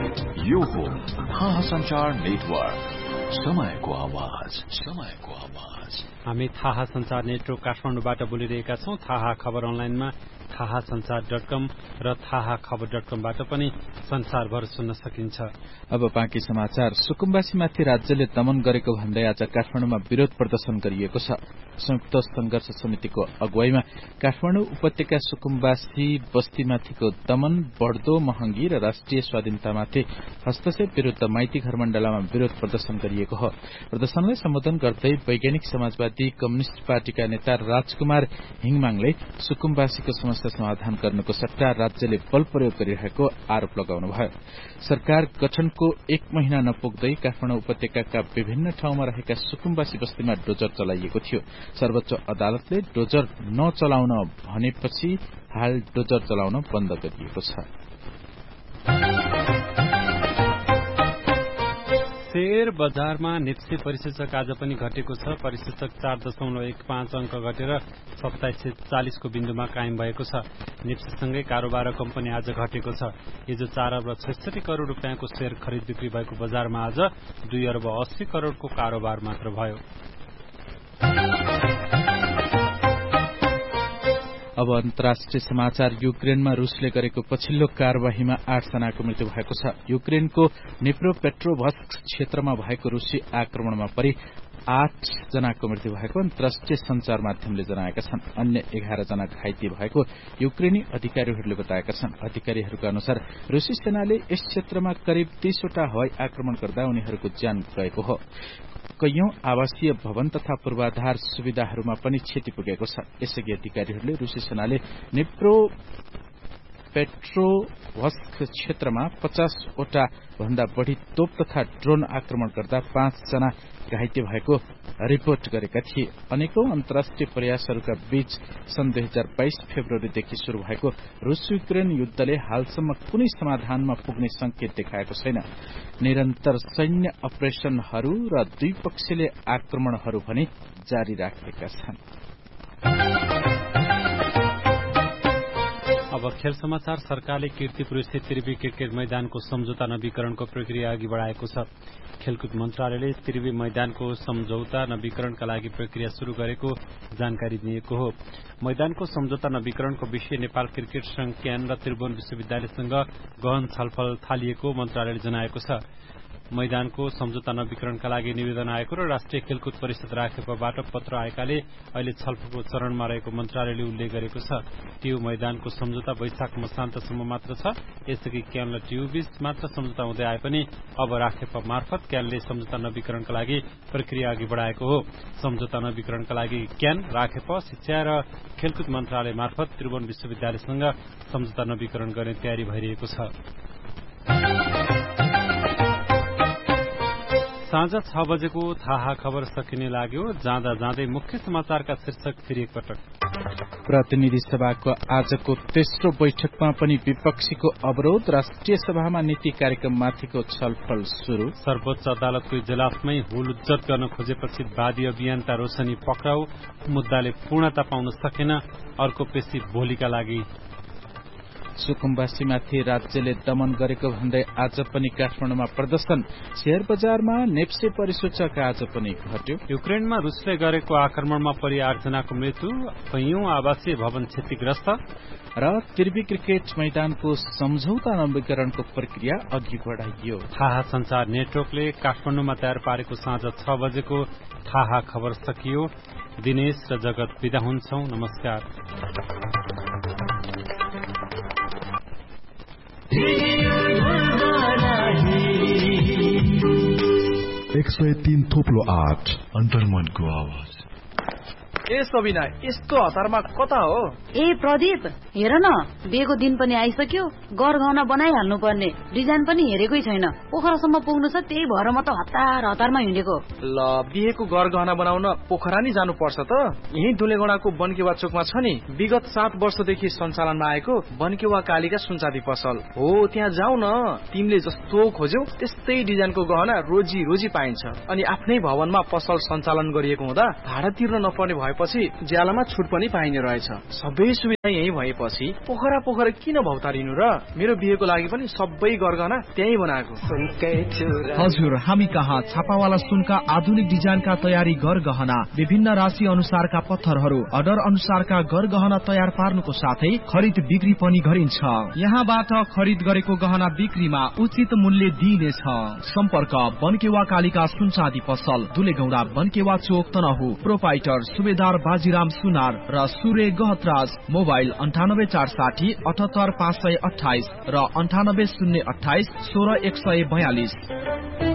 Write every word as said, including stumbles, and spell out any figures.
यो हो थाहा संचार नेटवर्क, समयको आवाज, समयको आवाज। हामी थाहा संचार नेटवर्क काठमाडौँबाट बोलिरहेका छौं। थाहा खबर अनलाइनमा थाहा संचार डट कम र थाहा खबर डट कमबाट पनि संसारभर सुन्न सकिन्छ। अब बाँकी समाचार। सुकुम्बासीमाथि राज्यले दमन गरेको भन्दै आज काठमाडौँमा विरोध प्रदर्शन गरिएको छ। संयुक्त संघर्ष समितिको अगुवाईमा काठमाडौँ उपत्यका सुकुम्बासी बस्तीमाथिको दमन, बढ़दो महँगी र राष्ट्रिय स्वाधीनतामाथि हस्तक्षेप विरूद्ध माइती घर मण्डलामा विरोध प्रदर्शन गरिएको हो। प्रदर्शनलाई सम्बोधन गर्दै वैज्ञानिक समाजवादी कम्युनिष्ट पार्टीका नेता राजकुमार हिङमाङले सुकुम्बासीको समस्या समाधान गर्नको सट्टा राज्यले बल प्रयोग गरिरहेको आरोप लगाउनुभयो। सरकार गठनको एक महिना नपुग्दै काठमाडौँ उपत्यकाका विभिन्न ठाउँमा रहेका सुकुम्बासी बस्तीमा डोजर चलाइएको थियो। सर्वोच्च अदालतले डोजर नचलाउन भनेपछि हाल डोजर चलाउन बन्द गरिएको छ। शेयर बजारमा नेप्से परिसूचक आज पनि घटेको छ। परिसूचक चार दशमलव एक पाँच अंक घटेर सत्ताइस सय चालिसको बिन्दुमा कायम भएको छ। नेप्सेसँगै कारोबार कम्पनी आज घटेको छ। हिजो चार अर्ब छैसठी करोड़ रुपियाँको शेयर खरिद बिक्री भएको बजारमा आज दुई अर्ब अस्सी करोड़को कारोबार मात्र भयो। अब अन्तर्राष्ट्रिय समाचार। युक्रेनमा रूसले गरेको पछिल्लो कार्यवाहीमा आठ जनाको मृत्यु भएको छ। युक्रेनको निप्रोपेट्रोभस्क क्षेत्रमा भएको रूसी आक्रमणमा परि आठ जनाको मृत्यु भएको अन्तर्राष्ट्रिय संचार माध्यमले जनाएका छन्। अन्य एघार जना घाइते भएको युक्रेनी अधिकारीहरूले बताएका छन्। अधिकारीहरूका अनुसार रूसी सेनाले यस क्षेत्रमा करिब तीसवटा हवाई आक्रमण गर्दा उनीहरूको ज्यान गएको हो। कैयौं आवासीय भवन तथा पूर्वाधार सुविधाहरूमा पनि क्षति पुगेको छ। यसअघि अधिकारीहरूले रूसी सेनाले निप्रो पेट्रोभस्क क्षेत्रमा पचासवटा भन्दा बढ़ी तोप तथा ड्रोन आक्रमण गर्दा पाँच जना घाइते भएको रिपोर्ट गरेका थिए। अनेकौं अन्तर्राष्ट्रिय प्रयासहरूका बीच सन् दुई हजार बाइस फेब्रुअरीदेखि शुरू भएको रूस युक्रेन युद्धले हालसम्म कुनै समाधानमा पुग्ने संकेत देखाएको छैन। निरन्तर सैन्य अपरेशनहरू र द्विपक्षीय आक्रमणहरू भने जारी राखेका छन्। अब खेल समाचार। सरकारले कीर्तिपुर स्थित त्रिवी क्रिकेट मैदानको सम्झौता नवीकरणको प्रक्रिया अघि बढ़ाएको छ। खेलकुद मन्त्रालयले त्रिवी मैदानको सम्झौता नवीकरणका लागि प्रक्रिया शुरू गरेको जानकारी दिएको हो। मैदानको सम्झौता नवीकरणको विषय नेपाल क्रिकेट संघ क्यान र त्रिभुवन विश्वविद्यालयसँग गहन छलफल थालिएको मन्त्रालयले जनाएको छ। मैदानको सम्झौता नवीकरणका लागि निवेदन आएको र राष्ट्रिय खेलकुद परिषद राखेपबाट पत्र आएकाले अहिले छलफलको चरणमा रहेको मन्त्रालयले उल्लेख गरेको छ। टियु मैदानको सम्झौता वैशाख मसान्तसम्म मात्र छ। यसअघि क्यान र टियु बीच मात्र सम्झौता हुँदै आए पनि अब राखेपा मार्फत क्यानले सम्झौता नवीकरणका लागि प्रक्रिया अघि बढ़ाएको हो। सम्झौता नवीकरणका लागि क्यान, राखेपा, शिक्षा र खेलकुद मन्त्रालय मार्फत त्रिभुवन विश्वविद्यालयसँग सम्झौता नवीकरण गर्ने तयारी भइरहेको छ। साँझ छ बजेको थाहा खबर सकिने लाग्यो। जाँदा जाँदै मुख्य समाचारका शीर्षक फेरि एकपटक। प्रतिनिधि सभाको आजको तेस्रो बैठकमा पनि विपक्षीको अवरोध, राष्ट्रिय सभामा नीति कार्यक्रममाथिको छलफल शुरू। सर्वोच्च अदालतको इजलासमै हुलुज्जत गर्न खोजेपछि वादी अभियन्ता रोशनी पक्राउ, मुद्दाले पूर्णता पाउन सकेन। अर्को पेशी भोलिका लागि। सुकुम्बासीमाथि राज्यले दमन गरेको भन्दै आज पनि काठमाडौँमा प्रदर्शन। शेयर बजारमा नेप्से परिसूचक आज पनि घट्यो। युक्रेनमा रूसले गरेको आक्रमणमा परि आठ जनाको मृत्यु, कैयौं आवासीय भवन क्षतिग्रस्त र त्रिवी क्रिकेट मैदानको सम्झौता नवीकरणको प्रक्रिया अघि बढ़ाइयो। थाहा संचार नेटवर्कले काठमाडौँमा तयार पारेको साँझ छ बजेको थाहा खबर सकियो। दिनेश र जगत बिदा हुन्छौं। नमस्कार। एक सय तीन थोप्लो आठ अन्तर्मनको आवाज। ए सबिना, यस्तो हतारमा कता हो? ए प्रदीप, हेर न, बिहेको दिन पनि आइसक्यो। गरगहना बनाइहाल्नु पर्ने, डिजाइन पनि हेरेकै छैन। पोखरासम्म पुग्नु छ, त्यही भएर म त हतार हतारमा हिँडेको। ल, बिहेको गरगहना बनाउन पोखरा नि जानु पर्छ त। यही दुलेगडाको बनकेवा चोकमा छ नि, विगत सात वर्षदेखि सञ्चालनमा आएको बनकेवा कालीका सुनचाँदी पसल हो। त्यहाँ जाऊ न। तिमीले जस्तो खोज्यौ त्यस्तै डिजाइनको गहना रोजी रोजी पाइन्छ। अनि आफ्नै भवनमा पसल सञ्चालन गरिएको हुँदा भाडा तिर्न नपर्ने भएपछि ज्यालामा छुट पनि पाइने रहेछ। सबै सबै सुविधा यही भएपछि पोखरा पोखरा किन भौतारिनु र? मेरो बिहेको लागि पनि सबै गरगहना त्यही बनाएको। हजुर, हामी कहाँ छापावाला सुनका आधुनिक डिजाइनका तयारी गरगहना, विभिन्न राशि अनुसारका पत्थरहरू, अर्डर अनुसारका गरगहना तयार पार्नुको साथै खरिद बिक्री पनि गरिन्छ। यहाँबाट खरिद गरेको गहना बिक्रीमा उचित मूल्य दिइनेछ। सम्पर्क बनकेवा कालिका सुनचाँदी पसल, दुलेगौडा बनकेवा चोक तनहु। प्रोपाइटर सुबेदार बाजीराम सुनार र सूर्य गहतराज। मोबाइल अन्ठानब्बे चार साठी अठहत्तर पाँच सय अठाइस र अन्ठानब्बे शून्य अठाइस सोह्र एक सय बयालिस।